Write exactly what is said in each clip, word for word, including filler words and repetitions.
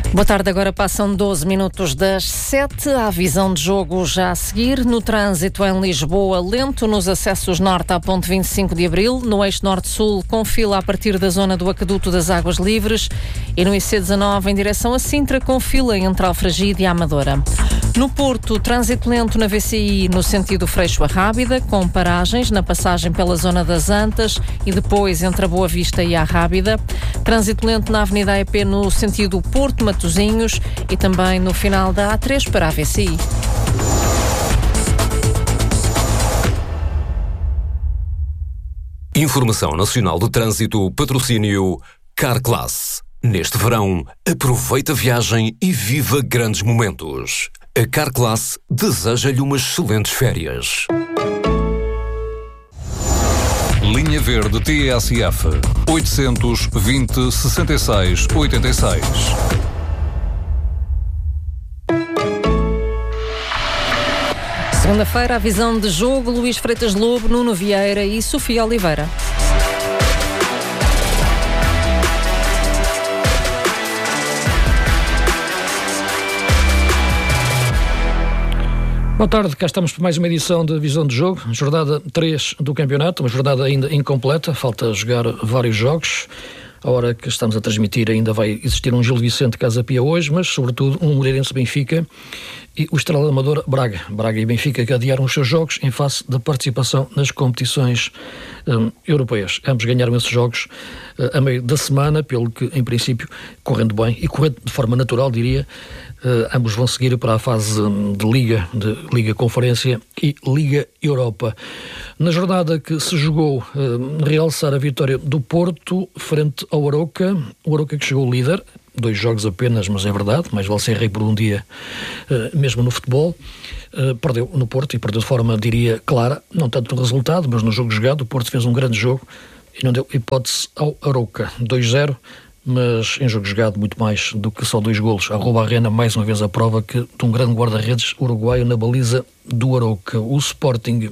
Boa tarde, agora passam doze minutos das sete. A visão de jogo já a seguir. No trânsito em Lisboa, lento nos acessos norte à ponte vinte e cinco de abril. No eixo norte-sul, com fila a partir da zona do Aqueduto das Águas Livres. E no I C dezanove, em direção a Sintra, com fila entre Alfragide e Amadora. No Porto, trânsito lento na V C I no sentido Freixo a Rábida, com paragens na passagem pela zona das Antas e depois entre a Boa Vista e a Rábida. Trânsito lento na Avenida A E P no sentido Porto-Matosinhos e também no final da A três para a V C I. Informação Nacional de Trânsito, patrocínio Carclass. Neste verão, aproveita a viagem e viva grandes momentos. A Carclass deseja-lhe umas excelentes férias. Linha Verde T S F oitocentos e vinte, sessenta e seis, oitenta e seis. Segunda-feira, a visão de jogo, Luís Freitas Lobo, Nuno Vieira e Sofia Oliveira. Boa tarde, cá estamos para mais uma edição de Visão de Jogo, jornada três do campeonato, uma jornada ainda incompleta, falta jogar vários jogos. A hora que estamos a transmitir ainda vai existir um Gil Vicente Casa Pia hoje, mas sobretudo um Moreirense Benfica e o Estrela da Amadora Braga. Braga e Benfica que adiaram os seus jogos em face da participação nas competições um, europeias. Ambos ganharam esses jogos uh, a meio da semana, pelo que em princípio, correndo bem e correndo de forma natural, diria, Uh, ambos vão seguir para a fase de Liga, de Liga Conferência e Liga Europa. Na jornada que se jogou, uh, realçar a vitória do Porto frente ao Arouca, o Arouca que chegou líder, dois jogos apenas, mas é verdade, mas vale ser rei por um dia, uh, mesmo no futebol. Uh, perdeu no Porto e perdeu de forma, diria, clara, não tanto no resultado, mas no jogo jogado. O Porto fez um grande jogo e não deu hipótese ao Arouca. dois a zero. Mas em jogo jogado muito mais do que só dois golos. A Arroba Arena, mais uma vez a prova que de um grande guarda-redes uruguaio na baliza do Arouca. O Sporting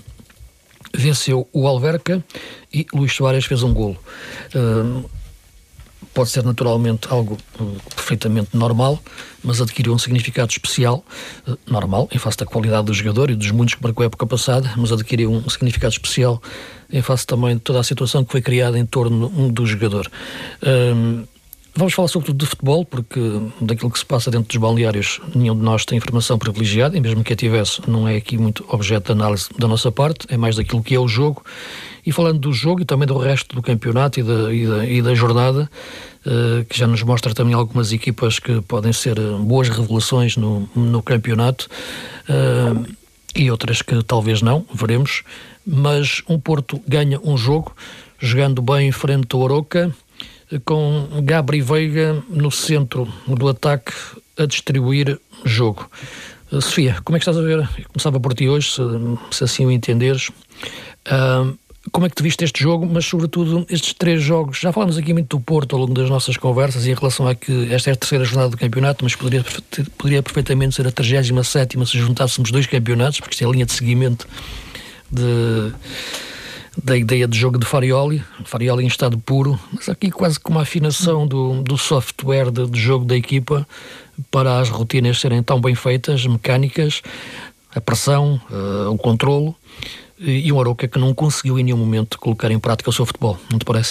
venceu o Alverca e Luís Soares fez um golo. Uh, pode ser naturalmente algo uh, perfeitamente normal, mas adquiriu um significado especial, uh, normal, em face da qualidade do jogador e dos muitos que marcou a época passada, mas adquiriu um significado especial em face também de toda a situação que foi criada em torno do jogador. Uh, Vamos falar sobretudo de futebol, porque daquilo que se passa dentro dos balneários nenhum de nós tem informação privilegiada, e mesmo que a tivesse não é aqui muito objeto de análise da nossa parte, é mais daquilo que é o jogo. E falando do jogo e também do resto do campeonato e da, e da, e da jornada, uh, que já nos mostra também algumas equipas que podem ser boas revelações no, no campeonato, uh, e outras que talvez não, veremos. Mas um Porto ganha um jogo, jogando bem em frente ao Arouca, com Gabri Veiga no centro do ataque a distribuir jogo. Uh, Sofia, como é que estás a ver? Eu começava por ti hoje, se, se assim o entenderes. Uh, como é que te viste este jogo, mas sobretudo estes três jogos? Já falámos aqui muito do Porto ao longo das nossas conversas e em relação a que esta é a terceira jornada do campeonato, mas poderia, poderia perfeitamente ser a trigésima sétima se juntássemos dois campeonatos, porque isto é a linha de seguimento de... da ideia de jogo de Farioli, Farioli em estado puro, mas aqui quase com uma afinação do, do software de, de jogo da equipa para as rotinas serem tão bem feitas, mecânicas, a pressão, uh, o controlo, e, e um Arouca que não conseguiu em nenhum momento colocar em prática o seu futebol, não te parece?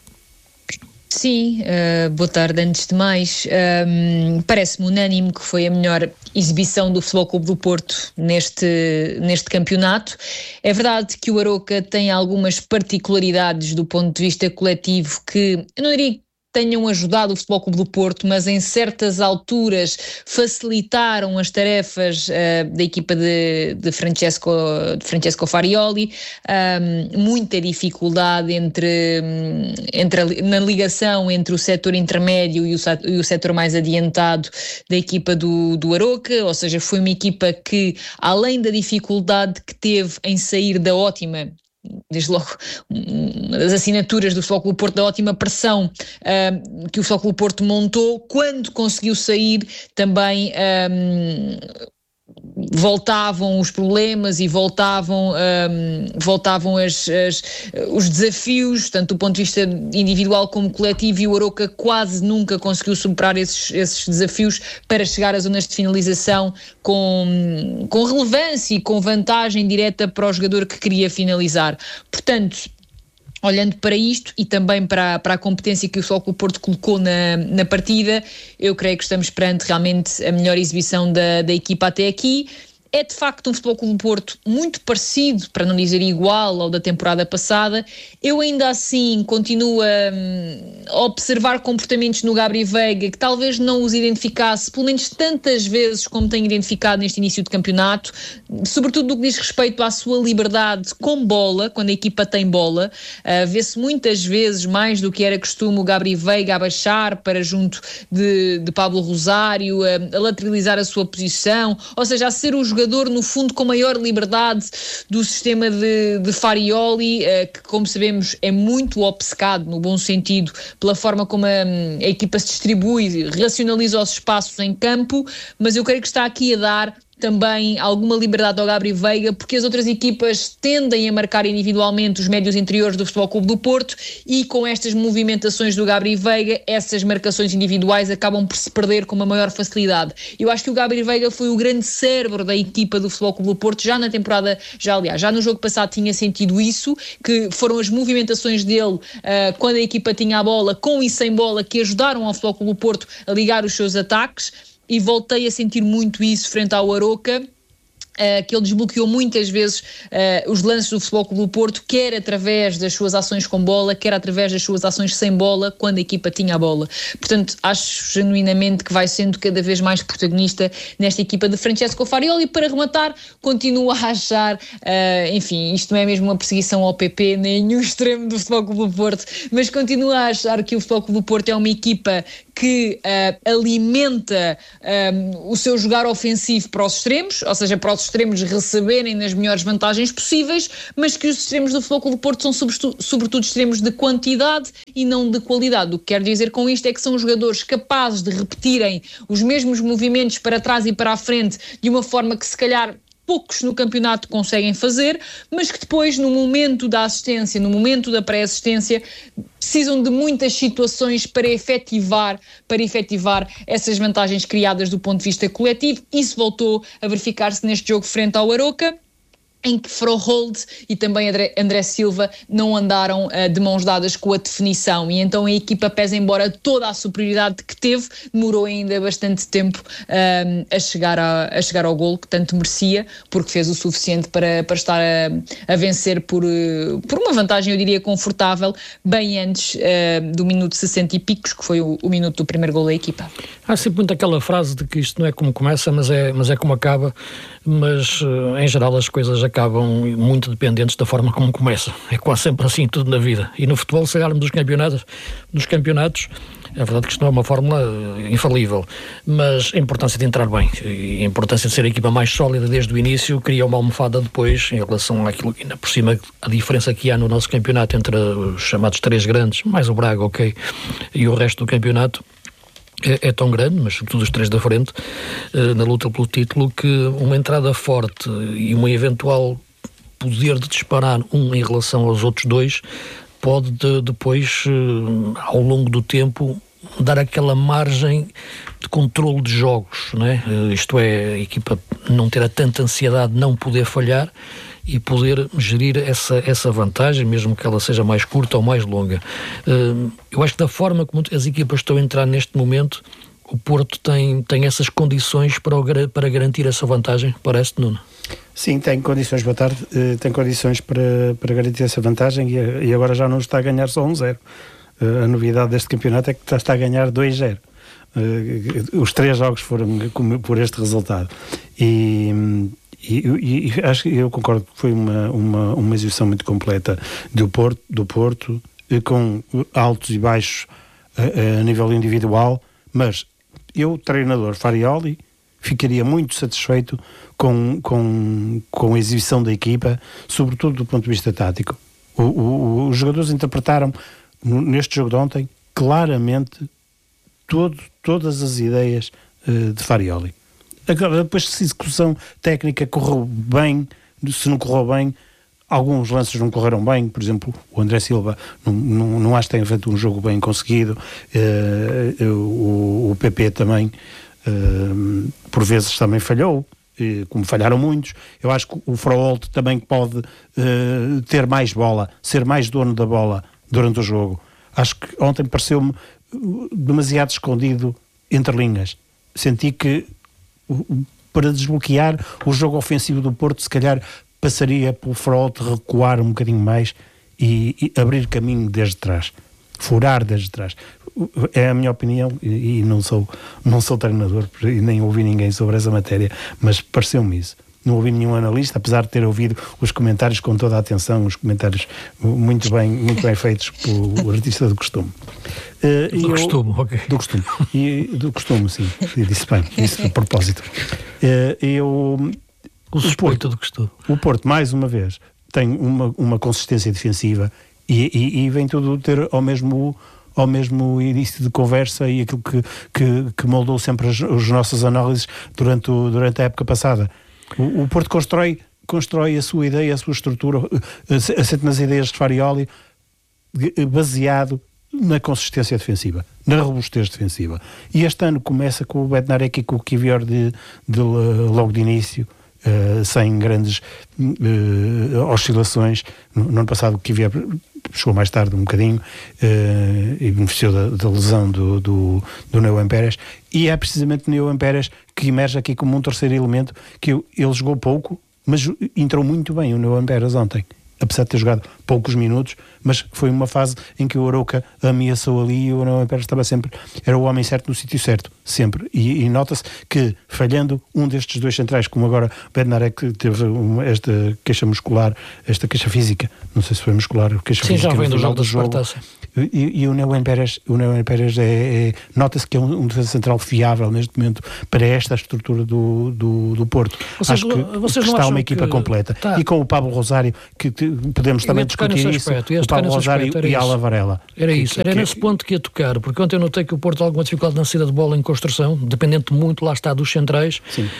Sim, uh, boa tarde. Antes de mais, um, parece-me unânime que foi a melhor exibição do Futebol Clube do Porto neste, neste campeonato. É verdade que o Arouca tem algumas particularidades do ponto de vista coletivo que, eu não diria que tenham ajudado o Futebol Clube do Porto, mas em certas alturas facilitaram as tarefas uh, da equipa de, de, Francesco, de Francesco Farioli. Um, muita dificuldade entre, entre a, na ligação entre o setor intermédio e o, e o setor mais adiantado da equipa do, do Arouca, ou seja, foi uma equipa que, além da dificuldade que teve em sair da ótima, desde logo uma das assinaturas do Futebol Clube do Porto, da ótima pressão uh, que o Futebol Clube do Porto montou, quando conseguiu sair também um, voltavam os problemas e voltavam, um, voltavam as, as, os desafios, tanto do ponto de vista individual como coletivo, e o Arouca quase nunca conseguiu superar esses, esses desafios para chegar às zonas de finalização com, com relevância e com vantagem direta para o jogador que queria finalizar. Portanto, olhando para isto e também para, para a competência que o Futebol Clube do Porto colocou na, na partida, eu creio que estamos perante realmente a melhor exibição da, da equipa até aqui. É de facto um Futebol Clube do Porto muito parecido, para não dizer igual, ao da temporada passada. Eu ainda assim continuo a, a observar comportamentos no Gabri Veiga que talvez não os identificasse, pelo menos tantas vezes como tenho identificado neste início de campeonato, sobretudo no que diz respeito à sua liberdade com bola, quando a equipa tem bola. Uh, vê-se muitas vezes, mais do que era costume, o Gabri Veiga a baixar para junto de, de Pablo Rosário, a, a lateralizar a sua posição, ou seja, a ser o jogador no fundo com maior liberdade do sistema de, de Farioli, que, como sabemos, é muito obcecado, no bom sentido, pela forma como a, a equipa se distribui, racionaliza os espaços em campo, mas eu creio que está aqui a dar também alguma liberdade ao Gabri Veiga, porque as outras equipas tendem a marcar individualmente os médios interiores do Futebol Clube do Porto, e com estas movimentações do Gabri Veiga, essas marcações individuais acabam por se perder com uma maior facilidade. Eu acho que o Gabri Veiga foi o grande cérebro da equipa do Futebol Clube do Porto, já na temporada, já aliás, já no jogo passado tinha sentido isso, que foram as movimentações dele uh, quando a equipa tinha a bola, com e sem bola, que ajudaram ao Futebol Clube do Porto a ligar os seus ataques. E voltei a sentir muito isso frente ao Arouca, Uh, que ele desbloqueou muitas vezes uh, os lances do Futebol Clube do Porto, quer através das suas ações com bola, quer através das suas ações sem bola, quando a equipa tinha a bola. Portanto, acho genuinamente que vai sendo cada vez mais protagonista nesta equipa de Francesco Farioli. E para rematar, continuo a achar, uh, enfim, isto não é mesmo uma perseguição ao P P, nem o extremo do Futebol Clube do Porto, mas continuo a achar que o Futebol Clube do Porto é uma equipa que uh, alimenta um, o seu jogar ofensivo para os extremos, ou seja, para os extremos receberem as melhores vantagens possíveis, mas que os extremos do Futebol Clube do Porto são sobretudo, sobretudo extremos de quantidade e não de qualidade. O que quero dizer com isto é que são jogadores capazes de repetirem os mesmos movimentos para trás e para a frente de uma forma que se calhar poucos no campeonato conseguem fazer, mas que depois, no momento da assistência, no momento da pré-assistência, precisam de muitas situações para efetivar, para efetivar essas vantagens criadas do ponto de vista coletivo. Isso voltou a verificar-se neste jogo frente ao Arouca, em que Froholt e também André, André Silva não andaram uh, de mãos dadas com a definição, e então a equipa, pese embora toda a superioridade que teve, demorou ainda bastante tempo uh, a, chegar a, a chegar ao golo que tanto merecia, porque fez o suficiente para, para estar a, a vencer por, uh, por uma vantagem, eu diria, confortável, bem antes uh, do minuto sessenta e picos, que foi o, o minuto do primeiro golo da equipa. Há sempre muito aquela frase de que isto não é como começa, mas é, mas é como acaba, mas uh, em geral as coisas acabam muito dependentes da forma como começa. É quase sempre assim tudo na vida. E no futebol, se olharmos dos campeonatos, dos campeonatos, é verdade que isto não é uma fórmula infalível, mas a importância de entrar bem, a importância de ser a equipa mais sólida desde o início, cria uma almofada depois em relação àquilo, ainda por cima, a diferença que há no nosso campeonato entre os chamados três grandes, mais o Braga, ok, e o resto do campeonato, É, é tão grande, mas sobretudo os três da frente, eh, na luta pelo título, que uma entrada forte e uma eventual poder de disparar um em relação aos outros dois pode de, depois, eh, ao longo do tempo, dar aquela margem de controle de jogos, não é? Eh, isto é, a equipa não ter a tanta ansiedade de não poder falhar e poder gerir essa, essa vantagem, mesmo que ela seja mais curta ou mais longa. Uh, eu acho que da forma como as equipas estão a entrar neste momento, o Porto tem, tem essas condições para, o, para garantir essa vantagem, parece-te, Nuno? Sim, tem condições, boa tarde, uh, tem condições para, para garantir essa vantagem e, e agora já não está a ganhar só um zero. Uh, a novidade deste campeonato é que está a ganhar dois zero. Uh, os três jogos foram por este resultado. E... E, e, e acho que eu concordo que foi uma, uma, uma exibição muito completa do Porto, do Porto, com altos e baixos a, a nível individual, mas eu, treinador Farioli, ficaria muito satisfeito com, com, com a exibição da equipa, sobretudo do ponto de vista tático. O, o, os jogadores interpretaram neste jogo de ontem claramente todo, todas as ideias uh, de Farioli. Agora, depois se a execução técnica correu bem, se não correu bem, alguns lances não correram bem, por exemplo, o André Silva não, não, não acho que tenha feito um jogo bem conseguido, uh, o, o P P também uh, por vezes também falhou, uh, como falharam muitos. Eu acho que o Fraolt também pode uh, ter mais bola, ser mais dono da bola durante o jogo. Acho que ontem pareceu-me demasiado escondido entre linhas. Senti que para desbloquear o jogo ofensivo do Porto, se calhar passaria pelo Fraolt recuar um bocadinho mais e, e abrir caminho desde trás, furar desde trás. É a minha opinião e, e não sou, não sou treinador e nem ouvi ninguém sobre essa matéria, mas pareceu-me isso. Não ouvi nenhum analista, apesar de ter ouvido os comentários com toda a atenção, os comentários muito bem, muito bem feitos pelo artista do costume. Uh, do eu, costume, ok. Do costume, e, do costume, sim, disse bem, disse a propósito. Uh, eu... O suspeito do costume. O Porto, mais uma vez, tem uma, uma consistência defensiva e, e, e vem tudo ter ao mesmo... ao mesmo início de conversa e aquilo que, que, que moldou sempre as, as nossas análises durante, o, durante a época passada. O, o Porto constrói, constrói a sua ideia, a sua estrutura, assente nas ideias de Farioli, baseado na consistência defensiva, na robustez defensiva. E este ano começa com o Bednarek e com o Kivior de, de, logo de início, uh, sem grandes uh, oscilações. No, no ano passado o Kivior chegou mais tarde um bocadinho uh, e beneficiou da, da lesão do, do, do Neuan Pérez, e é precisamente o Neuan Pérez que emerge aqui como um terceiro elemento, que ele jogou pouco, mas entrou muito bem o Neuan Pérez ontem, apesar de ter jogado poucos minutos, mas foi uma fase em que o Arouca ameaçou ali e o Neuan Pérez estava sempre, era o homem certo no sítio certo, sempre, e, e nota-se que falhando um destes dois centrais, como agora Bednarek teve uma, esta queixa muscular, esta queixa física, não sei se foi muscular, queixa Sim, física, já vem do jogo do jogo, e, e o Neuan Pérez, o Neuan Pérez é, é, nota-se que é um, um defesa central fiável neste momento para esta estrutura do, do, do Porto. Vocês, Acho que, vocês que não está uma que... equipa completa, tá. E com o Pablo Rosário, que, que podemos também discutir isso, o Pablo Rosário aspecto, e a Ala Varela. Era que, isso, era que, nesse que... ponto que ia tocar, porque ontem eu notei que o Porto tem alguma dificuldade na saída de bola em construção, dependente muito, lá está, dos centrais.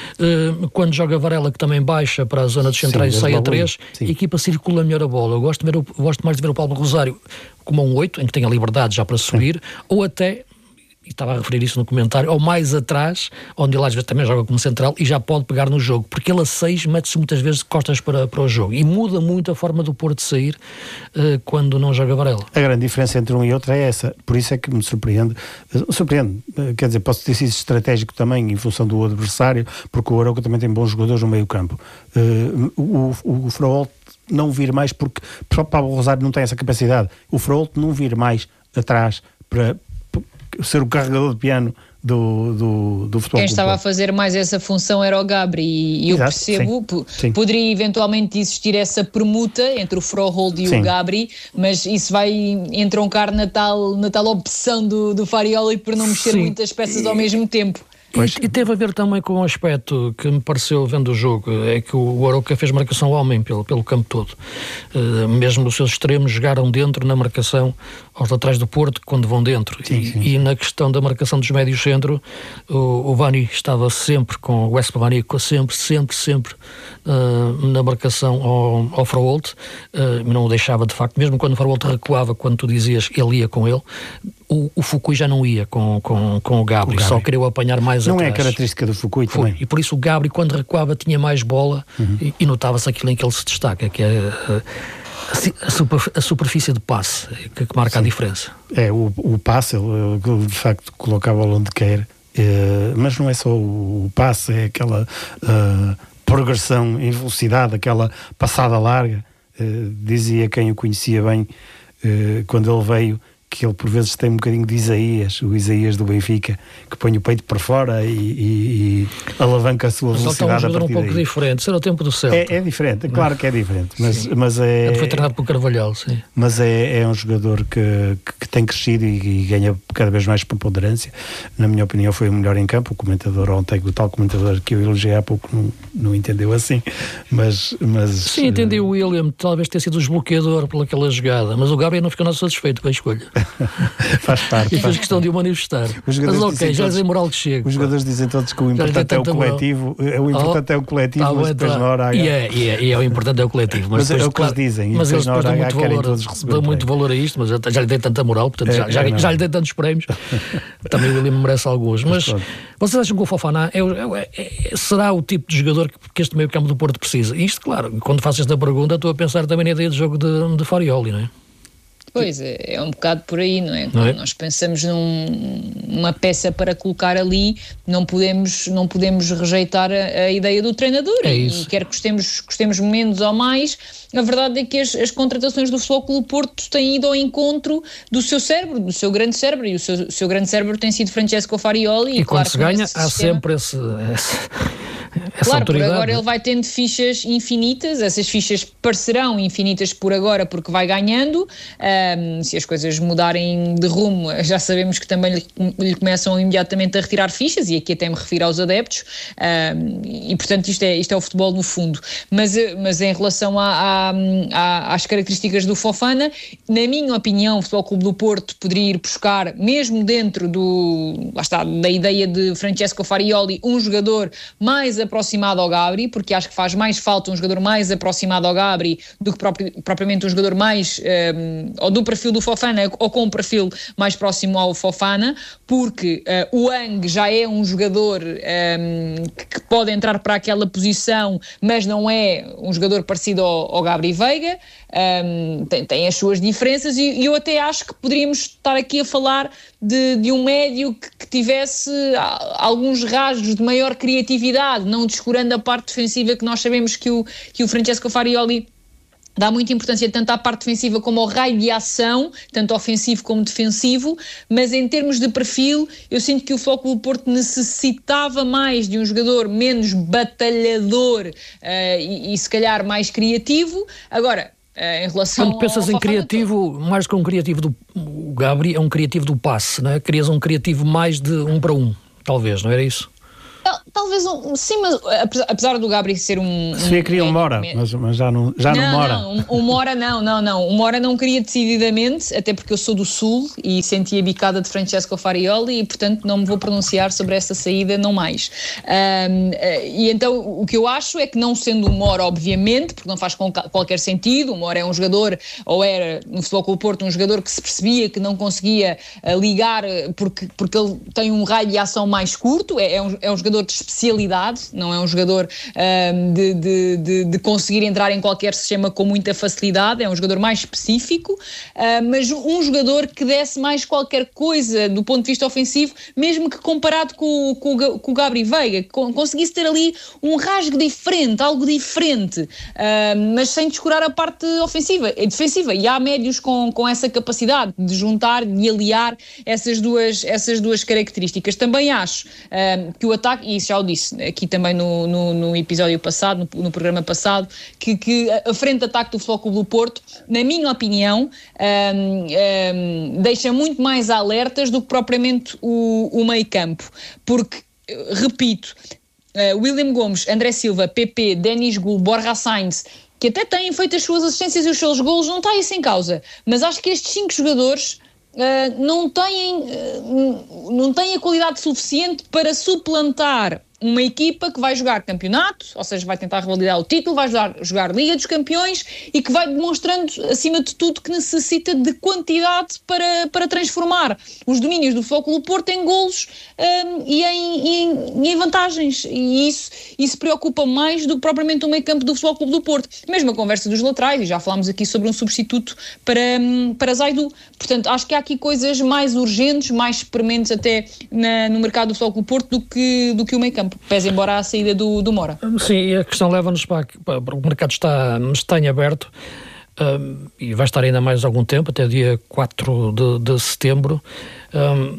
Uh, quando joga Varela, que também baixa para a zona dos centrais, sim, e sai a três, a equipa circula melhor a bola. Eu gosto, de ver o, gosto mais de ver o Pablo Rosário como um oito, em que tem a liberdade já para subir, sim, ou até, e estava a referir isso no comentário, ou mais atrás, onde ele às vezes também joga como central e já pode pegar no jogo, porque ele a seis mete-se muitas vezes de costas para, para o jogo e muda muito a forma do Porto sair uh, quando não joga Varela. A grande diferença entre um e outro é essa, por isso é que me surpreende, uh, surpreende, uh, quer dizer, posso ter sido estratégico também em função do adversário, porque o Arouca também tem bons jogadores no meio campo. Uh, o, o, o Fraolt não vir mais, porque o Pablo Rosário não tem essa capacidade, o Fraolt não vir mais atrás para ser o carregador de piano do, do, do futebol. Quem estava a fazer mais essa função era o Gabri, e eu Exato, percebo, sim, sim. poderia eventualmente existir essa permuta entre o Frohold e sim. o Gabri, mas isso vai entroncar na tal, na tal opção do, do Farioli por não mexer sim. muitas peças ao mesmo tempo. E, e teve a ver também com um aspecto que me pareceu vendo o jogo, é que o Arouca fez marcação ao homem pelo, pelo campo todo. Uh, mesmo os seus extremos jogaram dentro na marcação aos laterais do Porto quando vão dentro. Sim, e, sim. e na questão da marcação dos médios centro, o, o Vani estava sempre com o West Vani, sempre, sempre, sempre uh, na marcação ao, ao Fraolt, uh, não o deixava de facto, mesmo quando o Fraolt recuava, quando tu dizias ele ia com ele, o, o Fukui já não ia com, com, com o Gabri, o Gabri. Só queria o apanhar mais não atrás. Não é a característica do Fukui Foi. também. E por isso o Gabri, quando recuava, tinha mais bola uhum. e, e notava-se aquilo em que ele se destaca, que é a, a, super, a superfície de passe que, que marca Sim. a diferença. É, o, o passe, ele, ele de facto colocava onde quer, é, mas não é só o, o passe, é aquela uh, progressão em velocidade, aquela passada larga. Uh, dizia quem o conhecia bem, uh, quando ele veio, que ele por vezes tem um bocadinho de Isaías, o Isaías do Benfica, que põe o peito para fora e, e, e alavanca a sua mas velocidade a partir daí. Um pouco diferente, será o tempo do Celta. É, é diferente, claro que é diferente, mas, mas é... Ele foi treinado pelo Carvalhal, sim. Mas é, é um jogador que, que, que tem crescido e, e ganha cada vez mais preponderância. Na minha opinião foi o melhor em campo. O comentador ontem, o tal comentador que eu elogiei há pouco, não, não entendeu assim, mas... mas sim, entendi o William, talvez tenha sido o desbloqueador pelaquela jogada, mas o Gabriel não ficou nada satisfeito com a escolha. Faz parte. E fez questão de o manifestar. Mas ok, já é moral que chega. Os jogadores dizem todos que o importante é o coletivo. O importante é o coletivo, oh, mas depois na hora H... E é, e é, e é o importante é o coletivo. Mas, mas depois, é o que claro, eles dizem. Mas eles depois dão muito, valor, dão muito valor a isto, mas já, já lhe dei tanta moral, portanto é, já, já, é, já lhe dei tantos prémios. Também o William merece alguns. Mas, mas vocês acham que o Fofana é, é, é, será o tipo de jogador que, que este meio campo do Porto precisa? Isto, claro, quando faço esta pergunta, estou a pensar também na ideia de jogo de, de Farioli, não é? Pois, é, é um bocado por aí, não é? Não é? Nós pensamos num, numa peça para colocar ali, não podemos, não podemos rejeitar a, a ideia do treinador. É e, isso. e quer gostemos, gostemos menos ou mais, a verdade é que as, as contratações do Futebol Clube do Porto têm ido ao encontro do seu cérebro, do seu grande cérebro, e o seu, seu grande cérebro tem sido Francesco Farioli. E, e claro quando se ganha, há sistema, sempre esse... esse... Essa claro, autoridade, por agora não? Ele vai tendo fichas infinitas, essas fichas parecerão infinitas por agora porque vai ganhando, um, se as coisas mudarem de rumo já sabemos que também lhe, lhe começam imediatamente a retirar fichas, e aqui até me refiro aos adeptos, um, e portanto isto é, isto é o futebol no fundo, mas, mas em relação a, a, a, às características do Fofana, na minha opinião o Futebol Clube do Porto poderia ir buscar, mesmo dentro do, lá está, da ideia de Francesco Farioli, um jogador mais aproximado ao Gabri, porque acho que faz mais falta um jogador mais aproximado ao Gabri do que próprio, propriamente um jogador mais um, ou do perfil do Fofana ou com um perfil mais próximo ao Fofana, porque uh, o Ang já é um jogador um, que, que pode entrar para aquela posição, mas não é um jogador parecido ao, ao Gabri Veiga, um, tem, tem as suas diferenças, e, e eu até acho que poderíamos estar aqui a falar de, de um médio que, que tivesse alguns rasgos de maior criatividade, não descurando a parte defensiva, que nós sabemos que o, que o Francesco Farioli dá muita importância tanto à parte defensiva como ao raio de ação, tanto ofensivo como defensivo, mas em termos de perfil, eu sinto que o Futebol Clube do Porto necessitava mais de um jogador menos batalhador uh, e, e se calhar mais criativo. Agora, Uh, em relação quando pensas em criativo, mais que um criativo do o Gabri, é um criativo do passe, não é? Querias um criativo mais de um para um, talvez, não era isso? Talvez um, sim, mas apesar do Gabri ser um... Se um, queria um Mora, mas, mas já não, já não, não Mora. Não, um, um Mora não, não, não. Um Mora não queria decididamente, até porque eu sou do Sul e senti a bicada de Francesco Farioli e, portanto, não me vou pronunciar sobre essa saída, não mais. Um, e então, o que eu acho é que, não sendo um Mora, obviamente, porque não faz qualquer sentido, o Mora é um jogador, ou era no Futebol Clube do Porto, um jogador que se percebia que não conseguia uh, ligar porque, porque ele tem um raio de ação mais curto, é, é, um, é um jogador de especialidade, não é um jogador um, de, de, de, de conseguir entrar em qualquer sistema com muita facilidade, é um jogador mais específico, uh, mas um jogador que desse mais qualquer coisa do ponto de vista ofensivo, mesmo que comparado com, com, com o Gabri Veiga, que conseguisse ter ali um rasgo diferente, algo diferente, uh, mas sem descurar a parte ofensiva e defensiva, e há médios com, com essa capacidade de juntar, de aliar essas duas, essas duas características. Também acho uh, que o ataque, e isso já o disse aqui também no, no, no episódio passado, no, no programa passado, que, que a frente de ataque do Futebol Clube do Porto, na minha opinião, um, um, deixa muito mais alertas do que propriamente o, o meio campo, porque, repito, uh, William Gomes, André Silva, P P, Denis Gul, Borja Sainz, que até têm feito as suas assistências e os seus golos, não está isso em causa, mas acho que estes cinco jogadores Uh, não, têm, uh, não têm a qualidade suficiente para suplantar uma equipa que vai jogar campeonato, ou seja, vai tentar revalidar o título, vai jogar, jogar Liga dos Campeões e que vai demonstrando, acima de tudo, que necessita de quantidade para, para transformar os domínios do Futebol Clube do Porto em golos um, e, em, e, em, e em vantagens. E isso, isso preocupa mais do que propriamente o meio campo do Futebol Clube do Porto. Mesmo a conversa dos laterais, e já falámos aqui sobre um substituto para, para Zaidu. Portanto, acho que há aqui coisas mais urgentes, mais prementes até na, no mercado do Futebol Clube do Porto do que, do que o meio campo. Pese embora a saída do, do Mora. Sim, e a questão leva-nos para, para, para o mercado está, está em aberto um, e vai estar ainda mais algum tempo, até dia quatro de, de setembro. Um,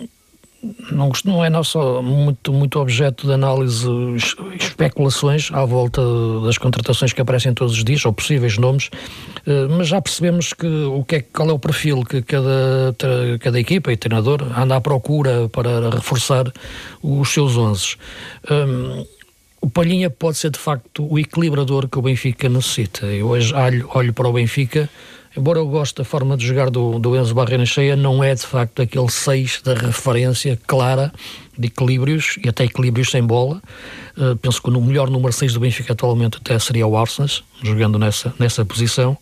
não, não é nosso muito, muito objeto de análise especulações à volta das contratações que aparecem todos os dias, ou possíveis nomes, mas já percebemos que, o que é, qual é o perfil que cada, cada equipa e treinador anda à procura para reforçar os seus onzes. Um, o Palhinha pode ser de facto o equilibrador que o Benfica necessita. Eu hoje olho, olho para o Benfica embora eu goste da forma de jogar do, do Enzo Barrenechea, não é de facto aquele seis da referência clara de equilíbrios, e até equilíbrios sem bola. Uh, penso que o melhor número seis do Benfica atualmente até seria o Arsenas, jogando nessa, nessa posição,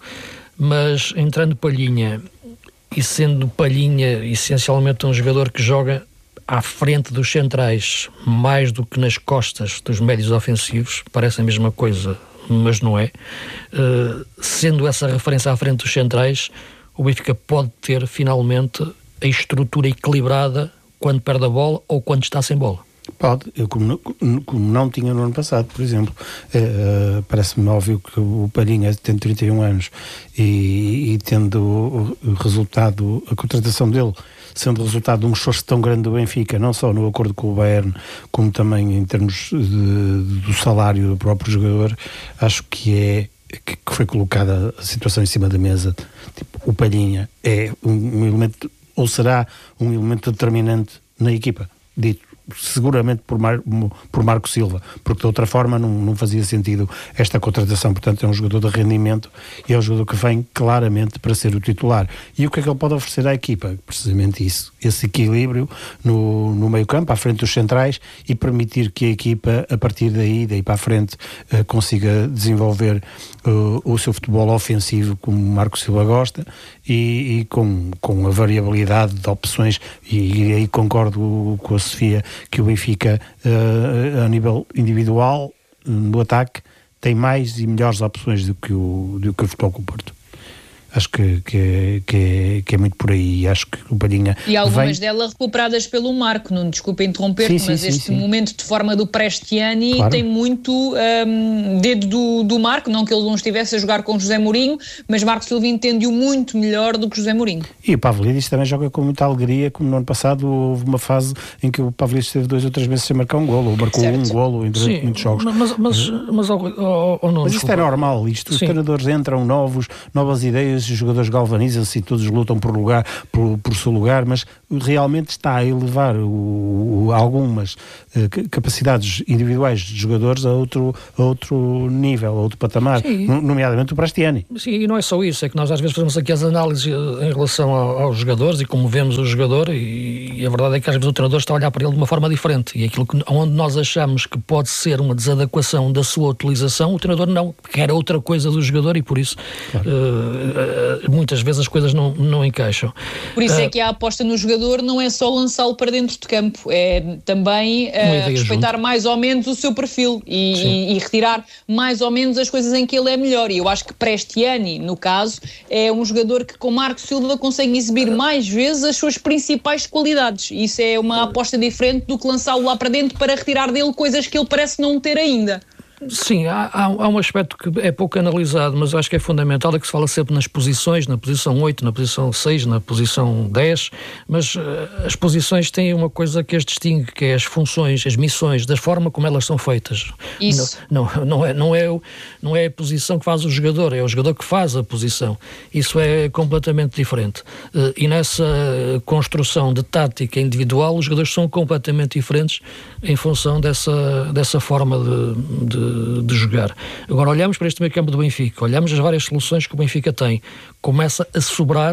mas entrando Palhinha, e sendo Palhinha essencialmente um jogador que joga à frente dos centrais mais do que nas costas dos médios ofensivos, parece a mesma coisa, mas não é. Uh, sendo essa referência à frente dos centrais, o Benfica pode ter finalmente a estrutura equilibrada quando perde a bola ou quando está sem bola. Pode, eu como, como não tinha no ano passado, por exemplo. Uh, parece-me óbvio que o Palhinha tem trinta e um anos e, e tendo o, o resultado, a contratação dele sendo resultado de um esforço tão grande do Benfica, não só no acordo com o Bayern, como também em termos de, de, do salário do próprio jogador, acho que é que, que foi colocada a situação em cima da mesa. Tipo, o Palhinha é um, um elemento, ou será um elemento determinante na equipa, dito seguramente por, Mar, por Marco Silva, porque de outra forma não, não fazia sentido esta contratação. Portanto, é um jogador de rendimento e é um jogador que vem claramente para ser o titular. E o que é que ele pode oferecer à equipa? Precisamente isso, esse equilíbrio no, no meio campo, à frente dos centrais, e permitir que a equipa, a partir daí, daí para a frente, uh, consiga desenvolver uh, o seu futebol ofensivo, como Marco Silva gosta, e, e com, com a variabilidade de opções, e, e aí concordo com a Sofia, que o Benfica, uh, a nível individual, no ataque, tem mais e melhores opções do que o, do que o Futebol Clube do Porto. Acho que, que, é, que, é, que é muito por aí. Acho que o Palhinha e algumas vem... delas recuperadas pelo Marco. Não desculpa interromper-te, mas sim, este sim. momento de forma do Prestiani, claro, tem muito um, dedo do, do Marco, não que ele não estivesse a jogar com José Mourinho, mas Marco Silva entende-o muito melhor do que José Mourinho. E o Pavlidis também joga com muita alegria, como no ano passado houve uma fase em que o Pavlidis esteve dois ou três vezes sem marcar um golo, ou marcou certo. um golo em durante muitos jogos. Mas, mas, mas, oh, oh, oh, não, mas isto é normal, isto, os treinadores entram novos, novas ideias, os jogadores galvanizam-se e todos lutam por lugar, por, por seu lugar, mas realmente está a elevar o, o, algumas uh, capacidades individuais de jogadores a outro, a outro nível, a outro patamar, sim, nomeadamente o Prestiani. Sim, e não é só isso, é que nós às vezes fazemos aqui as análises em relação ao, aos jogadores e como vemos o jogador, e, e a verdade é que às vezes o treinador está a olhar para ele de uma forma diferente, e aquilo que, onde nós achamos que pode ser uma desadequação da sua utilização, o treinador não, quer outra coisa do jogador, e por isso claro. uh, uh, muitas vezes as coisas não, não encaixam. Por isso uh, é que a aposta no jogador não é só lançá-lo para dentro de campo, é também uh, respeitar junto. mais ou menos o seu perfil e, e, e retirar mais ou menos as coisas em que ele é melhor. E eu acho que Prestiani, no caso, é um jogador que com Marco Silva consegue exibir mais vezes as suas principais qualidades. Isso é uma aposta diferente do que lançá-lo lá para dentro para retirar dele coisas que ele parece não ter ainda. Sim, há, há um aspecto que é pouco analisado, mas acho que é fundamental, é que se fala sempre nas posições, na posição oito, na posição seis, na posição dez, mas uh, as posições têm uma coisa que as distingue, que é as funções, as missões, da forma como elas são feitas. Isso. Não, não, não, é, não, é, o, não é a posição que faz o jogador, é o jogador que faz a posição. Isso é completamente diferente. Uh, e nessa construção de tática individual, os jogadores são completamente diferentes em função dessa, dessa forma de, de De, de jogar. Agora olhamos para este meio campo do Benfica, olhamos as várias soluções que o Benfica tem, começa a sobrar,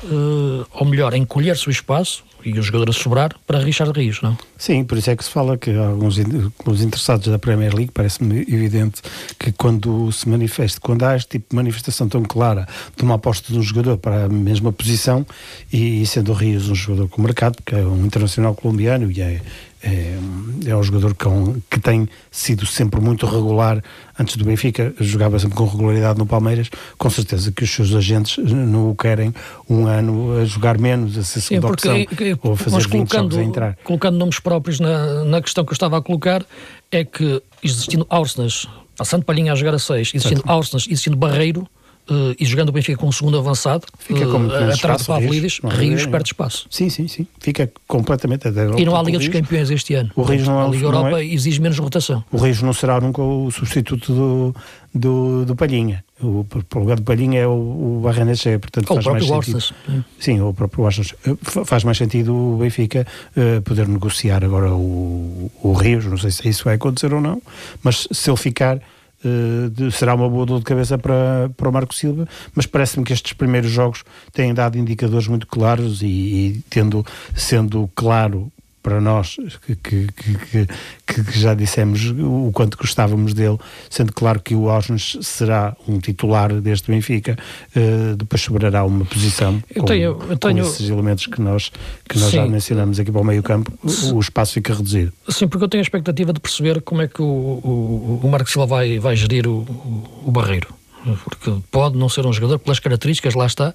uh, ou melhor, a encolher-se o espaço e o jogador a sobrar para Richard Rios, não? Sim, por isso é que se fala que alguns clubes interessados da Premier League, parece-me evidente que quando se manifesta, quando há este tipo de manifestação tão clara de uma aposta de um jogador para a mesma posição, e, e sendo o Rios um jogador com mercado, porque é um internacional colombiano e é É, é um jogador que, que tem sido sempre muito regular antes do Benfica, jogava sempre com regularidade no Palmeiras, com certeza que os seus agentes não o querem um ano a jogar menos, a ser segunda opção, ou a fazer vinte jogos a entrar. Colocando nomes próprios na, na questão que eu estava a colocar, é que existindo Arsenas, passando Palhinha a jogar a seis, existindo Arsenas, existindo Barreiro, Uh, e jogando o Benfica com um segundo avançado, fica com uh, atrás de Pavlidis, Rios perde espaço. Sim, sim, sim. Fica completamente... E não há Liga dos Campeões este ano. O Rios não, a Liga não Europa é, exige menos rotação. O Rios não será nunca o substituto do, do, do Palhinha. O, o lugar do Palhinha é o, o Barrenechea, portanto ou faz mais sentido. Arsenal. Sim, ou o próprio Arsenal. Faz mais sentido o Benfica uh, poder negociar agora o, o Rios, não sei se isso vai acontecer ou não, mas se ele ficar, uh, de, será uma boa dor de cabeça para, para o Marco Silva, mas parece-me que estes primeiros jogos têm dado indicadores muito claros e, e tendo, sendo claro para nós, que, que, que, que já dissemos o quanto gostávamos dele, sendo claro que o Osnes será um titular deste Benfica, uh, depois sobrará uma posição eu com, tenho, eu tenho... com esses elementos que nós, que nós já mencionamos aqui para o meio campo, o, o espaço fica reduzido. Sim, porque eu tenho a expectativa de perceber como é que o, o, o Marco Silva vai, vai gerir o, o, o Barreiro. Porque pode não ser um jogador, pelas características, lá está,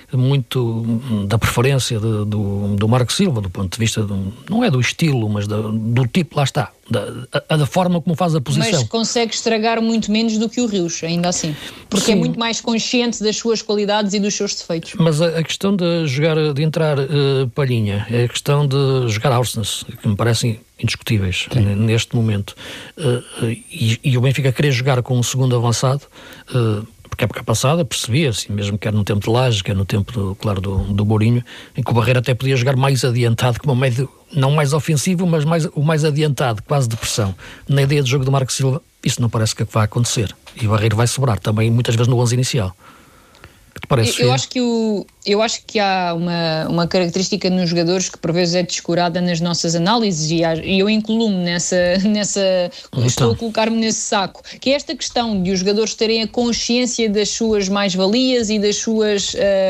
muito da preferência de, do, do Marco Silva, do ponto de vista, do, não é do estilo, mas do, do tipo, lá está, da, a, da forma como faz a posição. Mas consegue estragar muito menos do que o Rios, ainda assim. Porque Sim. é muito mais consciente das suas qualidades e dos seus defeitos. Mas a, a questão de jogar, de entrar uh, Palhinha, é a questão de jogar Aursnes, que me parecem indiscutíveis Sim. neste momento. Uh, uh, e, e o Benfica querer jogar com um segundo avançado, uh, porque a época passada percebia-se, mesmo quer no tempo de Laje, quer no tempo, do, claro, do, do Mourinho, em que o Barreiro até podia jogar mais adiantado, como um médio, não mais ofensivo, mas mais, o mais adiantado, quase de pressão. Na ideia de jogo do Marco Silva, isso não parece que vai acontecer. E o Barreiro vai sobrar também, muitas vezes, no onze inicial. Que te parece, eu, eu acho que o Eu acho que há uma, uma característica nos jogadores que por vezes é descurada nas nossas análises e, há, e eu incluo-me nessa, nessa então. estou a colocar-me nesse saco, que é esta questão de os jogadores terem a consciência das suas mais-valias e das suas,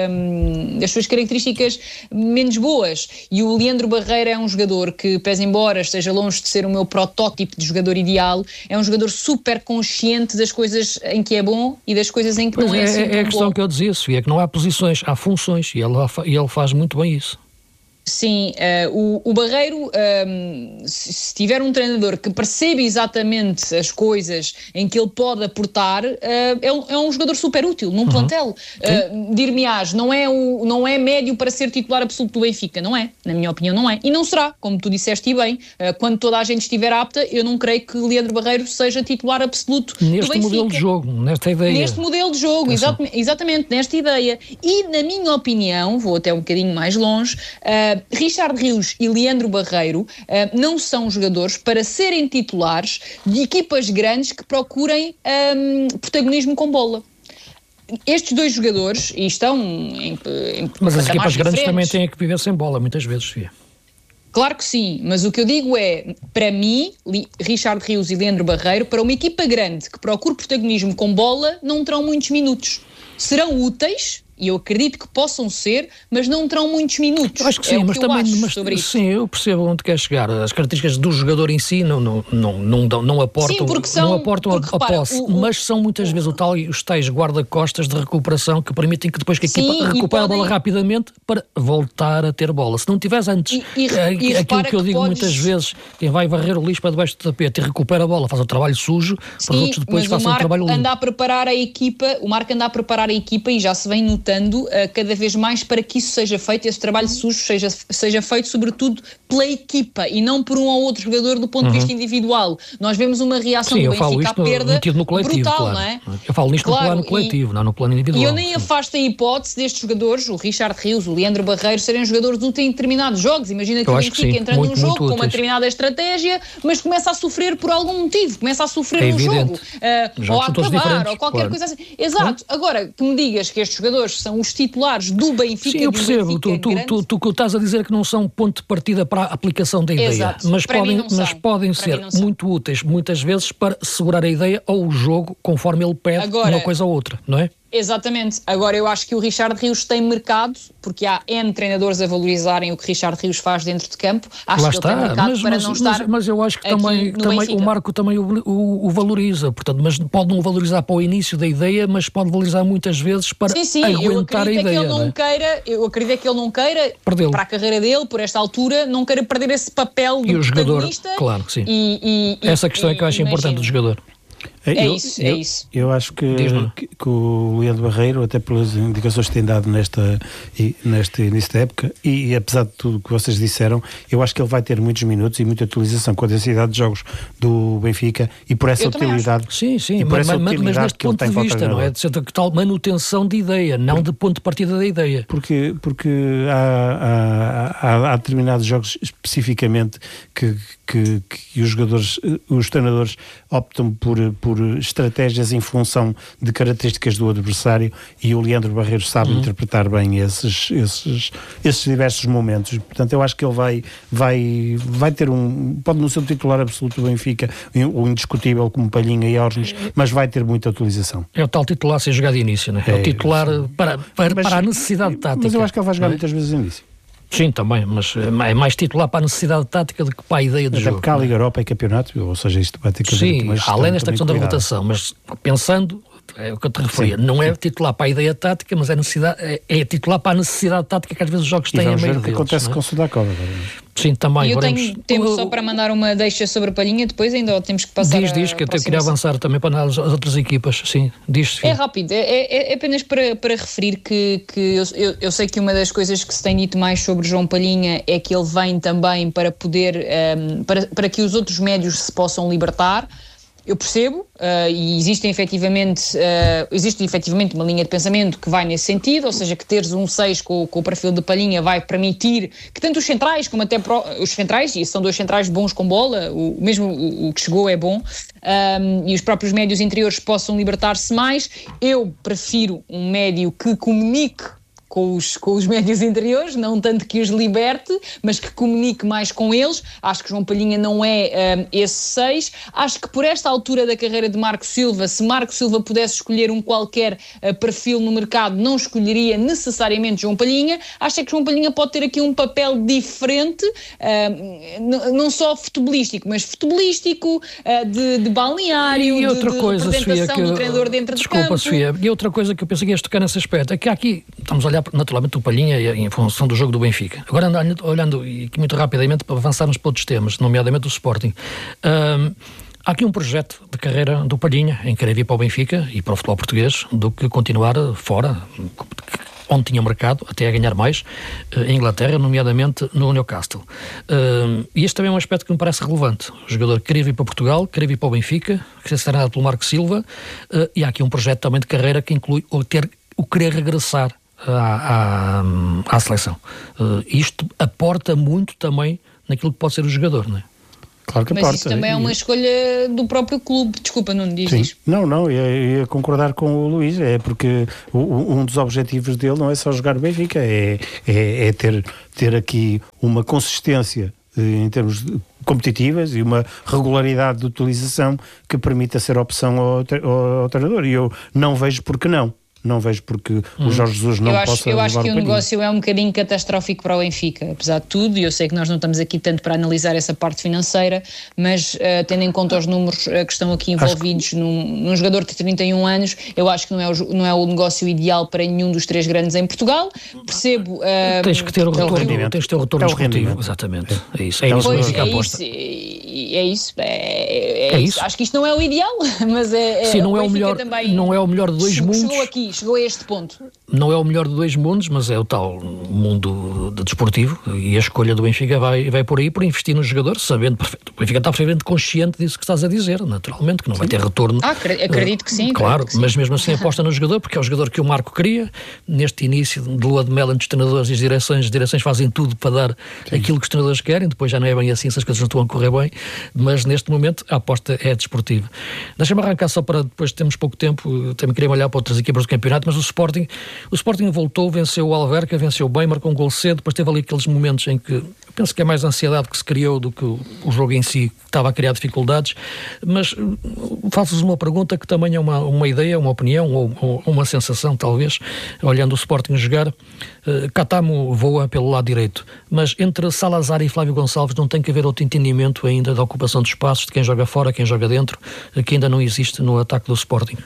um, das suas características menos boas. E o Leandro Barreiro é um jogador que, pese embora esteja longe de ser o meu protótipo de jogador ideal, é um jogador super consciente das coisas em que é bom e das coisas em que pois não é, é assim é, é a questão bom. Que eu dizia, Sofia, é que não há posições, há funções. E ele, e ele faz muito bem isso. Sim, uh, o, o Barreiro, um, se, se tiver um treinador que percebe exatamente as coisas em que ele pode aportar, uh, é, um, é um jogador super útil num uhum. plantel. Uh, Dir-me-ás, não é, o, não é médio para ser titular absoluto do Benfica, não é? Na minha opinião não é. E não será, como tu disseste e bem, uh, quando toda a gente estiver apta, eu não creio que Leandro Barreiro seja titular absoluto neste do Benfica. Modelo de jogo, nesta ideia. Neste modelo de jogo, exa- exatamente, nesta ideia. E na minha opinião, vou até um bocadinho mais longe, uh, Richard Rios e Leandro Barreiro uh, não são jogadores para serem titulares de equipas grandes que procurem um, protagonismo com bola. Estes dois jogadores, e estão em, em Mas as equipas grandes diferentes. Também têm que viver sem bola, muitas vezes, Sofia. Claro que sim, mas o que eu digo é, para mim, Richard Rios e Leandro Barreiro, para uma equipa grande que procure protagonismo com bola, não terão muitos minutos. Serão úteis, e eu acredito que possam ser, mas não terão muitos minutos. Eu acho que sim, é mas que eu também acho mas, sobre isso. Sim, eu percebo onde quer chegar. As características do jogador em si não, não, não, não, dão, não aportam, sim, são, não aportam a, repara, a posse, o, o, mas são muitas o, vezes o tal, os tais guarda-costas de recuperação que permitem que depois que a sim, equipa recupere a bola podem... rapidamente para voltar a ter bola. Se não tiveres antes e, e, é, e aquilo que eu que digo podes... muitas vezes, quem vai varrer o lixo para debaixo do tapete e recupera a bola, faz o trabalho sujo, sim, para os outros depois façam o trabalho limpo. Anda a preparar a equipa, o Marco anda a preparar a equipa e já se vem notando uh, cada vez mais para que isso seja feito, esse trabalho sujo seja, seja feito sobretudo pela equipa e não por um ou outro jogador do ponto uhum. de vista individual. Nós vemos uma reação Sim, do Benfica à perda no, no coletivo, brutal, claro. não é? Eu falo nisto claro, no plano coletivo, e, não no plano individual. E eu nem afasto a hipótese destes jogadores, o Richard Rios, o Leandro Barreiro, serem jogadores úteis em determinados jogos. Imagina que o Benfica entra num jogo com uma determinada estratégia, mas começa a sofrer por algum motivo, começa a sofrer é no jogo, uh, ou a acabar, ou qualquer claro. coisa assim. Exato. É? Agora, que me digas que estes jogadores são os titulares do Benfica. Sim, eu percebo. Tu, tu, tu, tu, tu estás a dizer que não são ponto de partida para a aplicação da ideia. Exato. Mas para podem, mas são. podem para ser muito úteis, muitas vezes, para segurar a ideia ou o jogo, conforme ele pede Agora, uma coisa ou outra, não é? Exatamente. Agora, eu acho que o Richard Rios tem mercado, porque há N treinadores a valorizarem o que Richard Rios faz dentro de campo. Acho Lá que está, ele tem mercado mas, para mas, não mas, estar mas eu acho que também, também o Marco também o, o, o valoriza, portanto, mas pode não valorizar para o início da ideia, mas pode valorizar muitas vezes para sim, sim, aguentar a ideia. Que ele não não é? queira, eu acredito que ele não queira, Perdeu. para a carreira dele, por esta altura, não queira perder esse papel do e o jogador, protagonista. Claro que sim. E, e, Essa questão e, é que eu acho imagino. importante do jogador. É eu, isso, é eu, isso. Eu acho que, que, que o Leandro Barreiro, até pelas indicações que tem dado nesta, neste início da época, e, e apesar de tudo que vocês disseram, eu acho que ele vai ter muitos minutos e muita utilização com a densidade de jogos do Benfica e por essa eu utilidade. Sim, sim, por mas, essa mas, mas neste ponto de vista, não é? De ser tal manutenção de ideia, não de ponto de partida da ideia. Porque, porque há, há, há, há determinados jogos especificamente que, que, que os jogadores, os treinadores optam por, por por estratégias em função de características do adversário, e o Leandro Barreiros sabe uhum. interpretar bem esses, esses, esses diversos momentos. Portanto, eu acho que ele vai, vai, vai ter um, pode não ser o titular absoluto do Benfica, o indiscutível como Palhinha e Ornes, mas vai ter muita utilização. É o tal titular sem jogar de início, não é? É, é o titular para, para, mas, para a necessidade tática. Mas eu acho que ele vai jogar é? muitas vezes de início. Sim, também, mas é mais titular para a necessidade tática do que para a ideia de Até jogo. Porque há Liga Europa e campeonato, ou seja, isto vai ter que haver. Sim, além desta questão cuidado. da rotação, mas pensando, é o que eu te referia, sim, não é titular para a ideia tática, mas é, necessidade, é, é titular para a necessidade tática que às vezes os jogos têm a meio deles. O que acontece com o Sudakov agora. Sim, também. E eu veremos. tenho tempo só para mandar uma deixa sobre a Palhinha, depois ainda temos que passar. Diz, diz, que eu queria avançar também para as outras equipas. Sim, diz. É rápido, é, é, é apenas para, para referir que, que eu, eu, eu sei que uma das coisas que se tem dito mais sobre João Palhinha é que ele vem também para poder, um, para, para que os outros médios se possam libertar. Eu percebo, uh, e existe efetivamente, uh, existe efetivamente uma linha de pensamento que vai nesse sentido, ou seja, que teres um seis com, com o perfil de Palhinha vai permitir que tanto os centrais como até pro, os centrais, e são dois centrais bons com bola, o, mesmo o, o que chegou é bom, um, e os próprios médios interiores possam libertar-se mais. Eu prefiro um médio que comunique Com os, com os médios interiores, não tanto que os liberte, mas que comunique mais com eles. Acho que João Palhinha não é um, esse seis. Acho que por esta altura da carreira de Marco Silva, se Marco Silva pudesse escolher um qualquer uh, perfil no mercado, não escolheria necessariamente João Palhinha. Acho que João Palhinha pode ter aqui um papel diferente, uh, n- não só futebolístico, mas futebolístico, uh, de, de balneário, e outra de, de coisa, representação Sofia, que, do treinador dentro desculpa, de campo. Sofia, e outra coisa que eu pensei que ias tocar nesse aspecto, é que aqui estamos a olhar naturalmente o Palhinha em função do jogo do Benfica. Agora olhando, e muito rapidamente para avançarmos para outros temas, nomeadamente o Sporting, um, há aqui um projeto de carreira do Palhinha em querer vir para o Benfica e para o futebol português do que continuar fora, onde tinha mercado, até a ganhar mais, em Inglaterra, nomeadamente no Newcastle. Um, e este também é um aspecto que me parece relevante. O jogador queria vir para Portugal, queria vir para o Benfica, queria ser treinado pelo Marco Silva, uh, e há aqui um projeto também de carreira que inclui o, ter, o querer regressar À, à, à seleção. Uh, isto aporta muito também naquilo que pode ser o jogador, não é? Claro que Mas aporta. isso também é uma escolha do próprio clube. Desculpa, não diz isso. Não, não, eu ia concordar com o Luís, é porque o, um dos objetivos dele não é só jogar o Benfica, é, é, é ter, ter aqui uma consistência em termos competitivas e uma regularidade de utilização que permita ser opção ao, ao, ao treinador. E eu não vejo porque não. Não vejo porque hum. o Jorge Jesus não eu acho, possa Eu acho levar que o o negócio é um bocadinho catastrófico para o Benfica, apesar de tudo, e eu sei que nós não estamos aqui tanto para analisar essa parte financeira, mas uh, tendo em conta os números uh, que estão aqui envolvidos que... num, num jogador de trinta e um anos, eu acho que não é, o, não é o negócio ideal para nenhum dos três grandes em Portugal. Percebo... Uh, tens que ter o retorno, rendimento. Tens que ter o retorno é esportivo, exatamente. É, é isso, é, é isso, pois, que é aposta. Isso, é isso, é, é, é isso. isso. Acho que isto não é o ideal, mas é... Sim, não é, o melhor, não é o melhor de dois chegou, mundos. Chegou aqui, chegou a este ponto. Não é o melhor de dois mundos, mas é o tal mundo de desportivo, e a escolha do Benfica vai, vai por aí, por investir no jogador, sabendo, o Benfica está perfeitamente consciente disso que estás a dizer, naturalmente, que não vai ter retorno. Ah, acredito que sim. Claro, que sim. Mas mesmo assim aposta no jogador, porque é o jogador que o Marco queria, neste início de lua de mel entre os treinadores e as direções, as direções fazem tudo para dar sim. aquilo que os treinadores querem, depois já não é bem assim se as coisas não estão a correr bem, mas neste momento a aposta é desportiva. Deixa-me arrancar só para depois termos pouco tempo, também queria olhar para outras equipas do campeonato, mas o Sporting, o Sporting voltou, venceu o Alverca, venceu bem, marcou um gol cedo, depois teve ali aqueles momentos em que eu penso que é mais a ansiedade que se criou do que o, o jogo em si, que estava a criar dificuldades, mas faço-vos uma pergunta que também é uma, uma ideia, uma opinião ou, ou uma sensação talvez, olhando o Sporting jogar. uh, Catamo voa pelo lado direito, mas entre Salazar e Flávio Gonçalves não tem que haver outro entendimento ainda da ocupação de espaços, de quem joga fora, quem joga dentro, que ainda não existe no ataque do Sporting.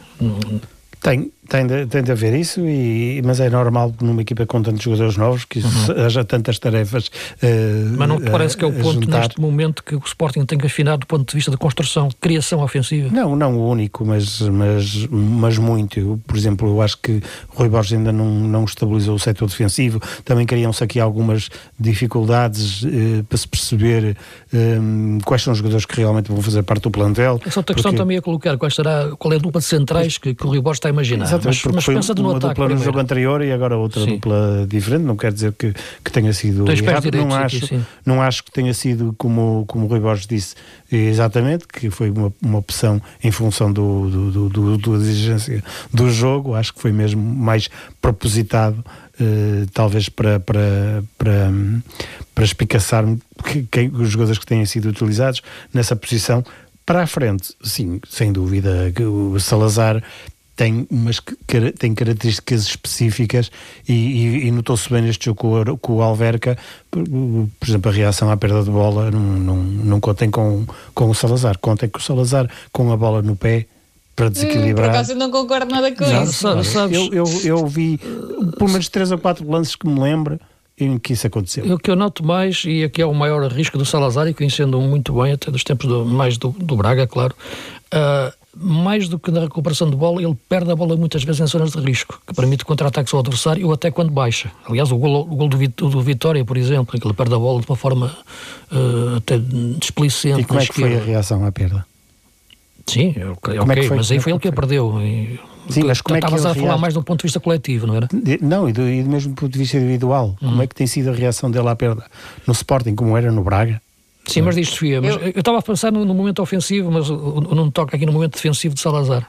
Tem, tem, de, tem de haver isso, e, mas é normal numa equipa com tantos jogadores novos que uhum. haja tantas tarefas. Uh, mas não te parece que é o ponto juntar. Neste momento que o Sporting tem que afinar do ponto de vista de construção, de criação ofensiva? Não, não o único, mas, mas, mas muito. Eu, por exemplo, eu acho que o Rui Borges ainda não, não estabilizou o setor defensivo, também criam-se aqui algumas dificuldades uh, para se perceber um, quais são os jogadores que realmente vão fazer parte do plantel. Essa outra questão porque... também é colocar qual, será, qual é a dupla de centrais que, que o Rui Borges está a imaginar. Exatamente, mas, porque mas foi pensando uma no dupla ataque no jogo anterior e agora outra sim. dupla diferente, não quer dizer que, que tenha sido Dois pés errado, direitos não aqui, acho, sim. não acho que tenha sido como, como o Rui Borges disse, exatamente, que foi uma, uma opção em função do, do, do, do, do exigência do jogo, acho que foi mesmo mais propositado, eh, talvez para, para, para, para espicaçar que, que, os jogadores que têm sido utilizados nessa posição. Para a frente, sim, sem dúvida, que o Salazar tem, umas, tem características específicas e, e, e notou-se bem neste jogo com o, com o Alverca, por, por exemplo, a reação à perda de bola, não, não, não contem com, com o Salazar, contem com o Salazar com a bola no pé para desequilibrar. Hum, por acaso eu não concordo nada com não, isso. Sabes, sabes, eu, eu, eu vi pelo menos três ou quatro lances que me lembro em que isso aconteceu. O que eu noto mais, e aqui é o maior risco do Salazar, e conhecendo-o muito bem, até dos tempos do, mais do, do Braga, claro, uh, mais do que na recuperação de bola, ele perde a bola muitas vezes em zonas de risco, que permite contra-ataques ao adversário ou até quando baixa. Aliás, o gol, o gol do, do Vitória, por exemplo, em que ele perde a bola de uma forma uh, até displicente. E como é que foi a reação à perda? Sim, ok, okay, é mas aí foi ele que a perdeu. E, sim, mas como é que estavas a falar reage? mais do ponto de vista coletivo, não era? Não, e do, e do mesmo ponto de vista individual. Hum. Como é que tem sido a reação dele à perda? No Sporting, como era no Braga? Sim, mas diz Sofia, mas eu... eu estava a pensar no, no momento ofensivo, mas não toca aqui no momento defensivo de Salazar.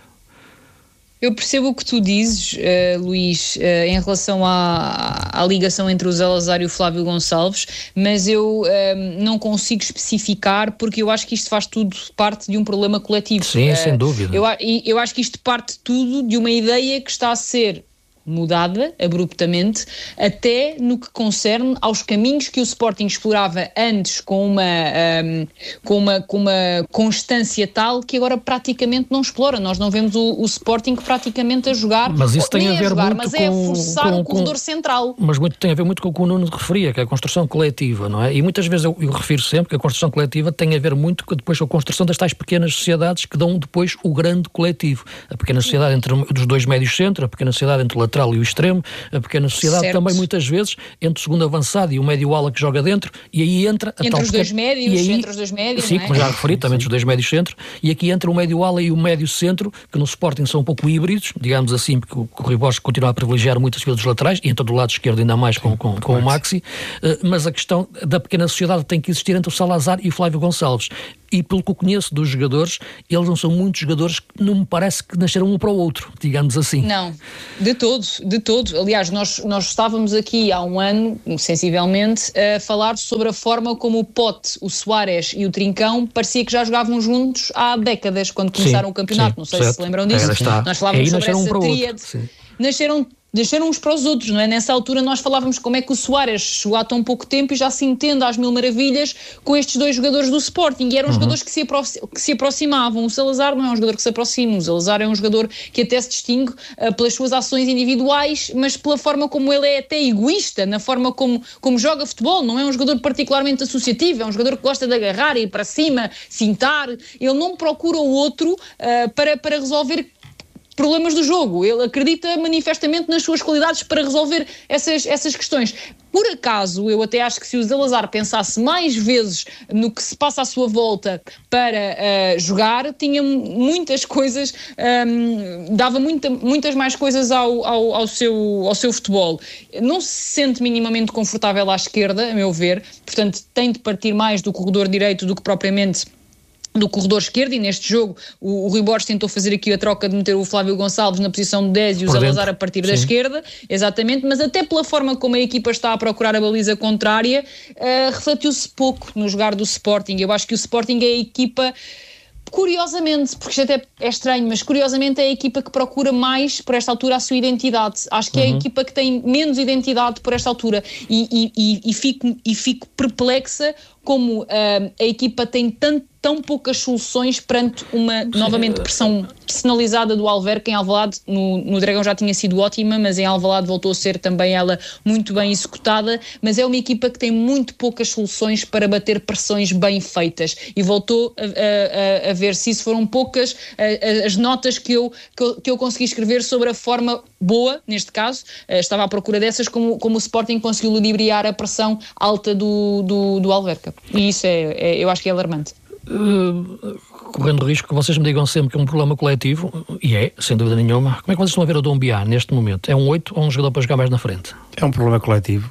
Eu percebo o que tu dizes, uh, Luís, uh, em relação à, à ligação entre o Salazar e o Flávio Gonçalves, mas eu uh, não consigo especificar porque eu acho que isto faz tudo parte de um problema coletivo. Sim, uh, sem dúvida. Eu, eu acho que isto parte tudo de uma ideia que está a ser mudada abruptamente, até no que concerne aos caminhos que o Sporting explorava antes com uma, um, com uma, com uma constância tal que agora praticamente não explora. Nós não vemos o, o Sporting praticamente a jogar, mas isso tem a ver a jogar, muito mas com, é a forçar com, o corredor com, central. Mas muito, tem a ver muito com o que o Nuno referia, que é a construção coletiva, não é? E muitas vezes eu, eu refiro sempre que a construção coletiva tem a ver muito com depois a construção das tais pequenas sociedades que dão depois o grande coletivo. A pequena sociedade entre os dois médios centro, a pequena sociedade entre o lateral e o extremo, a pequena sociedade certo. Também muitas vezes entre o segundo avançado e o médio ala que joga dentro, e aí entra a entre tal os pequena... dois médios, e aí... entre os dois médios, sim, não é? como já referi, também entre os dois médios centro, e aqui entra o médio ala e o médio centro, que no Sporting são um pouco híbridos, digamos assim, porque o, o Rui Borges continua a privilegiar muitas vezes os laterais, e então do lado esquerdo ainda mais com, com, com o Maxi, uh, mas a questão da pequena sociedade tem que existir entre o Salazar e o Flávio Gonçalves. E pelo que eu conheço dos jogadores, eles não são muitos jogadores que não me parece que nasceram um para o outro, digamos assim. Não, de todo, de todo. Aliás, nós, nós estávamos aqui há um ano, sensivelmente, a falar sobre a forma como o Pote, o Soares e o Trincão parecia que já jogavam juntos há décadas, quando começaram sim, o campeauto. Sim, não sei certo. Se se lembram disso. Nós falávamos sobre essa um tríade. Nasceram Nasceram uns para os outros, não é? Nessa altura nós falávamos como é que o Soares chegou há tão pouco tempo e já se entende às mil maravilhas com estes dois jogadores do Sporting, e eram uhum. jogadores que se, que se aproximavam. O Salazar não é um jogador que se aproxima, o Salazar é um jogador que até se distingue uh, pelas suas ações individuais, mas pela forma como ele é até egoísta, na forma como, como joga futebol. Não é um jogador particularmente associativo, é um jogador que gosta de agarrar, ir para cima, fintar. Ele não procura o outro uh, para, para resolver problemas do jogo. Ele acredita manifestamente nas suas qualidades para resolver essas, essas questões. Por acaso, eu até acho que se o Salazar pensasse mais vezes no que se passa à sua volta para uh, jogar, tinha muitas coisas, um, dava muita, muitas mais coisas ao, ao, ao, seu, ao seu futebol. Não se sente minimamente confortável à esquerda, a meu ver, portanto tem de partir mais do corredor direito do que propriamente do corredor esquerdo, e neste jogo o, o Rui Borges tentou fazer aqui a troca de meter o Flávio Gonçalves na posição de dez e o Por Salazar dentro. A partir da Sim. esquerda, exatamente, mas até pela forma como a equipa está a procurar a baliza contrária, uh, refletiu-se pouco no jogar do Sporting. Eu acho que o Sporting é a equipa, curiosamente, porque isto até é estranho, mas curiosamente é a equipa que procura mais, por esta altura, a sua identidade. Acho que uhum. é a equipa que tem menos identidade por esta altura, e, e, e, e, fico, e fico perplexa como uh, a equipa tem tanto, tão poucas soluções perante uma, novamente, pressão personalizada do Alverca. Em Alvalade, no, no Dragão já tinha sido ótima, mas em Alvalade voltou a ser também ela muito bem executada, mas é uma equipa que tem muito poucas soluções para bater pressões bem feitas, e voltou a, a, a ver, se isso foram poucas, a, a, as notas que eu, que, eu, que eu consegui escrever sobre a forma boa, neste caso, estava à procura dessas, como, como o Sporting conseguiu ludibriar a pressão alta do, do, do Alverca. E isso é, é, eu acho que é alarmante. Uh, correndo o risco que vocês me digam sempre que é um problema coletivo, e é, sem dúvida nenhuma. Como é que vocês estão a ver o Doumbia neste momento? É um oito ou um jogador para jogar mais na frente? É um problema coletivo.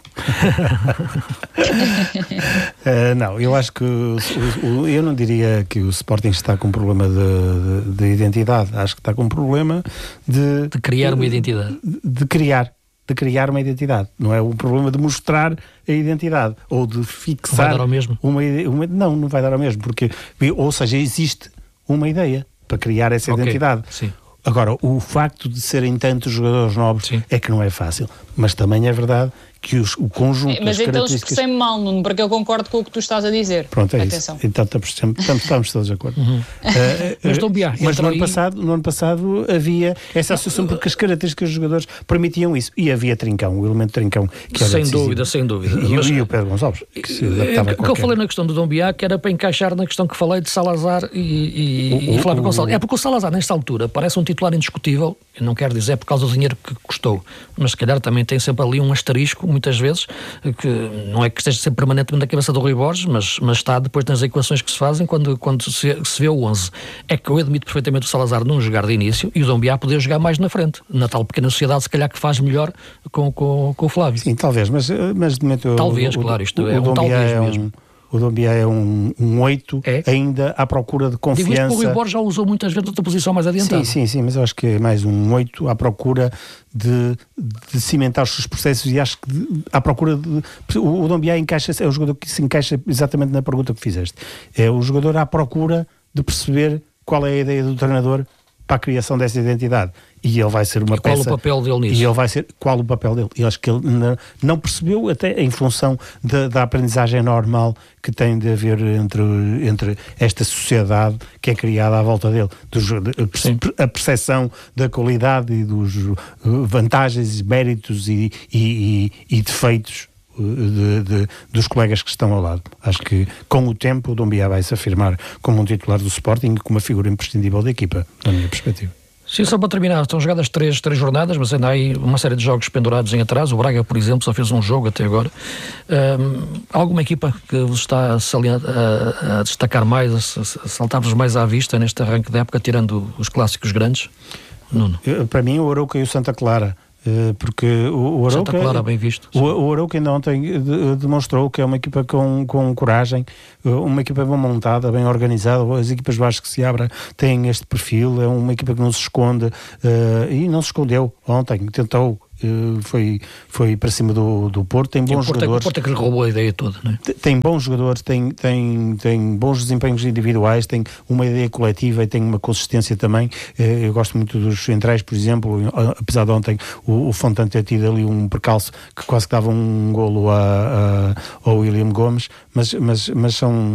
uh, não, eu acho que o, o, eu não diria que o Sporting está com um problema de, de, de identidade. Acho que está com um problema de... De criar uma identidade. De, de criar. de criar uma identidade. Não é um problema de mostrar a identidade ou de fixar... Vai dar ao mesmo? Uma, uma, não, não vai dar ao mesmo, porque, ou seja, existe uma ideia para criar essa okay, identidade. Sim. Agora, o facto de serem tantos jogadores novos sim. é que não é fácil. Mas também é verdade que os, o conjunto... É, mas das então características... expressei-me mal, Nuno, porque eu concordo com o que tu estás a dizer. Pronto, é Atenção. Isso. Então estamos, estamos todos de acordo. Uhum. Uh, mas Doumbia, mas no ano, aí... passado, no ano passado havia essa associação porque as características dos jogadores permitiam isso. E havia Trincão, o elemento Trincão. Que era sem decisivo. dúvida, sem dúvida. E, mas, e o Pedro Gonçalves. Que se adaptava é, que eu falei na questão do Doumbia, que era para encaixar na questão que falei de Salazar e, e, o, e Flávio o, Gonçalves. O, é porque o Salazar, nesta altura, parece um titular indiscutível. Eu não quero dizer por causa do dinheiro que custou, mas se calhar também tem sempre ali um asterisco, muitas vezes, que não é que esteja sempre permanentemente na cabeça do Rui Borges, mas, mas está depois nas equações que se fazem quando, quando se, se vê o onze. É que eu admito perfeitamente o Salazar não jogar de início e o Doumbia poder jogar mais na frente. Na tal pequena sociedade, se calhar que faz melhor com, com, com o Flávio. Sim, talvez, mas, mas de momento... Talvez, o, claro, isto o, é o um talvez é mesmo. Um... O Doumbia é um, um oito, é? ainda à procura de confiança. Digo isto porque o Rui Borges já usou muitas vezes outra posição mais adiantada. Sim, sim, sim, mas eu acho que é mais um oito à procura de, de cimentar os seus processos e acho que de, à procura de... O, o Doumbia encaixa, é o jogador que se encaixa exatamente na pergunta que fizeste. É o jogador à procura de perceber qual é a ideia do treinador para a criação dessa identidade. E ele vai ser uma e qual peça... Qual o papel dele nisso? E ele vai ser... Qual o papel dele? E acho que ele não, não percebeu, até em função da, da aprendizagem normal que tem de haver entre, entre esta sociedade que é criada à volta dele. Dos, a percepção da qualidade e dos vantagens, méritos e, e, e, e defeitos De, de, dos colegas que estão ao lado. Acho que com o tempo o Doumbia vai se afirmar como um titular do Sporting e como uma figura imprescindível da equipa, na minha perspectiva. Sim, só para terminar, estão jogadas três, três jornadas, mas ainda há aí uma série de jogos pendurados em atraso. O Braga, por exemplo, só fez um jogo até agora. Um, alguma equipa que vos está a, a, a destacar mais, a, a saltar-vos mais à vista neste arranque da época, tirando os clássicos grandes? Nuno? Para mim, o Arouca e o Santa Clara. Porque o, o Arouca, Santa Clara, bem visto. O, o Arouca ainda ontem de, demonstrou que é uma equipa com, com coragem, uma equipa bem montada, bem organizada. As equipas baixas que se abrem têm este perfil, é uma equipa que não se esconde uh, e não se escondeu ontem, tentou. Uh, foi, foi para cima do, do Porto, tem bons Porto jogadores. É, o Porto é que lhe roubou a ideia toda, não é? Tem, tem bons jogadores, tem, tem, tem bons desempenhos individuais, tem uma ideia coletiva e tem uma consistência também. Uh, eu gosto muito dos centrais, por exemplo, apesar de ontem o, o Fontana ter tido ali um percalço que quase que dava um golo a, a, ao William Gomes, mas, mas, mas são